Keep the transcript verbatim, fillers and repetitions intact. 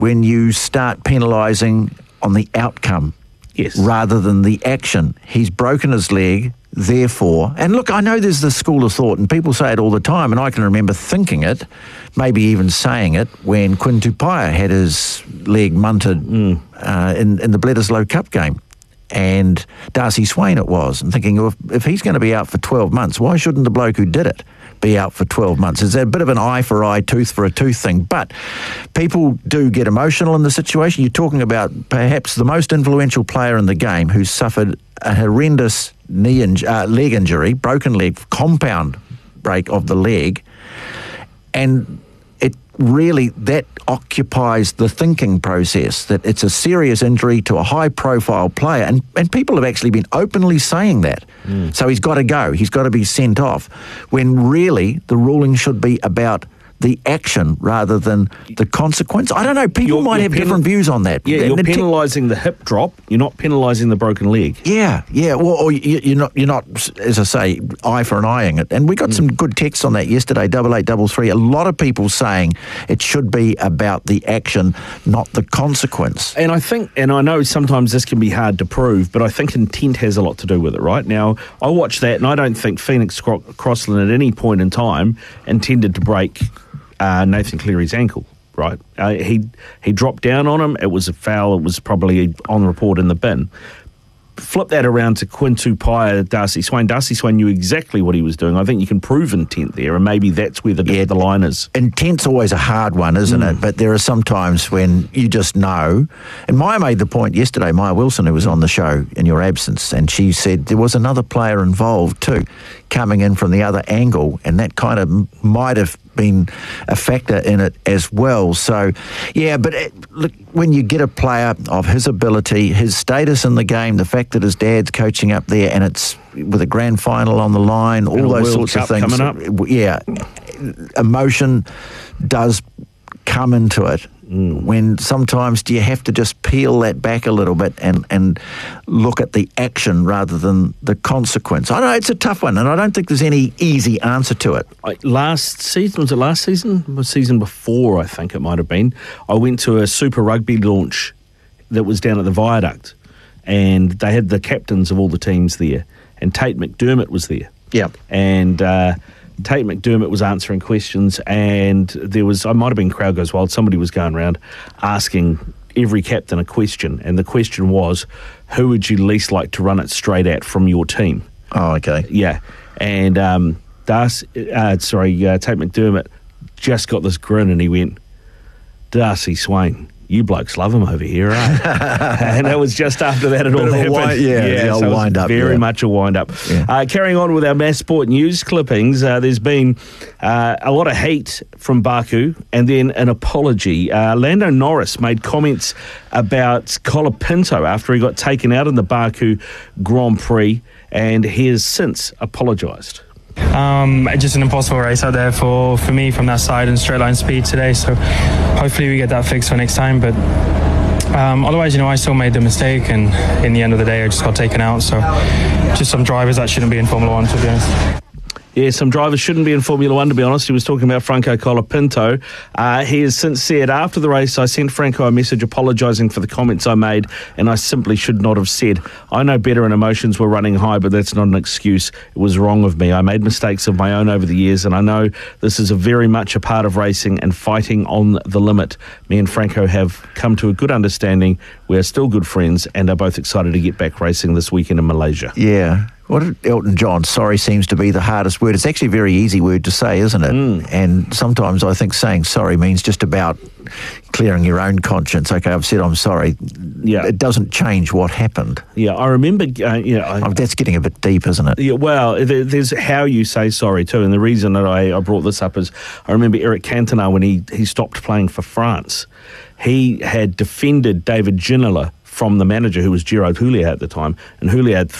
when you start penalising on the outcome yes. rather than the action. He's broken his leg, therefore, and look, I know there's the school of thought, and people say it all the time, and I can remember thinking it, maybe even saying it, when Quinn Tupaia had his leg munted mm. uh, in, in the Bledisloe Cup game. And Darcy Swain it was, and thinking, well, if, if he's going to be out for twelve months, why shouldn't the bloke who did it be out for twelve months? It's a bit of an eye for eye, tooth for a tooth thing. But people do get emotional in the situation. You're talking about perhaps the most influential player in the game who's suffered a horrendous knee inj- uh, leg injury, broken leg, compound break of the leg, and it really, that occupies the thinking process, that it's a serious injury to a high-profile player, and, and people have actually been openly saying that. Mm. So he's got to go, he's got to be sent off, when really the ruling should be about the action rather than the consequence. I don't know, people you're, might you're have penal- different views on that. Yeah, and you're the te- penalising the hip drop, you're not penalising the broken leg. Yeah, yeah. Well, or you, you're not, you're not, as I say, eye for an eyeing it. And we got mm. some good texts on that yesterday, double eight double three. A lot of people saying it should be about the action, not the consequence. And I think, and I know sometimes this can be hard to prove, but I think intent has a lot to do with it, right? Now, I watched that, and I don't think Phoenix Cro- Crossland at any point in time intended to break Uh, Nathan Cleary's ankle, right? Uh, he he dropped down on him. It was a foul. It was probably on report in the bin. Flip that around to Quinn Tupaia, Darcy Swain. Darcy Swain knew exactly what he was doing. I think you can prove intent there, and maybe that's where the, yeah, the line is. Intent's always a hard one, isn't mm. it? But there are some times when you just know. And Maya made the point yesterday, Maya Wilson, who was on the show in your absence, and she said there was another player involved too, coming in from the other angle, and that kind of might have been a factor in it as well. So, yeah, but it, look, when you get a player of his ability, his status in the game, the fact that his dad's coaching up there, and it's with a grand final on the line, all those sorts of things. Coming up. Yeah, emotion does come into it. Mm. When sometimes do you have to just peel that back a little bit and, and look at the action rather than the consequence? I don't know, it's a tough one, and I don't think there's any easy answer to it. I, last season, was it last season? The season before, I think it might have been. I went to a Super Rugby launch that was down at the Viaduct, and they had the captains of all the teams there, and Tate McDermott was there. Yeah. And uh, Tate McDermott was answering questions, and there was, I might have been Crowd Goes Wild, somebody was going around asking every captain a question, and the question was, who would you least like to run it straight at from your team? Oh, okay. Yeah. And um, Darcy, uh, sorry, uh, Tate McDermott just got this grin, and he went, Darcy Swain, you blokes love him over here, right? And it was just after that it all happened. Wind, yeah, yeah, so wind up. Very yeah. much a wind up. Yeah. Uh, carrying on with our Mass Sport news clippings, uh, there's been uh, a lot of hate from Baku, and then an apology. Uh, Lando Norris made comments about Colapinto after he got taken out in the Baku Grand Prix, and he has since apologised. Um, just an impossible race out there for, for me from that side and straight line speed today, so hopefully we get that fixed for next time. But um, otherwise, you know, I still made the mistake, and in the end of the day I just got taken out. So just some drivers that shouldn't be in Formula One, to be honest. Yeah, some drivers shouldn't be in Formula One, to be honest. He was talking about Franco Colapinto. Uh, he has since said, after the race, I sent Franco a message apologising for the comments I made, and I simply should not have said. I know better and emotions were running high, but that's not an excuse. It was wrong of me. I made mistakes of my own over the years, and I know this is a very much a part of racing and fighting on the limit. Me and Franco have come to a good understanding. We are still good friends and are both excited to get back racing this weekend in Malaysia. Yeah. What did Elton John? Sorry seems to be the hardest word. It's actually a very easy word to say, isn't it? Mm. And sometimes I think saying sorry means just about clearing your own conscience. Okay, I've said I'm sorry. Yeah. It doesn't change what happened. Yeah, I remember... Uh, yeah, I, oh, that's getting a bit deep, isn't it? Yeah, well, there, there's how you say sorry too. And the reason that I, I brought this up is I remember Eric Cantona, when he, he stopped playing for France, he had defended David Ginola from the manager, who was Gerard Houllier at the time, and Houllier had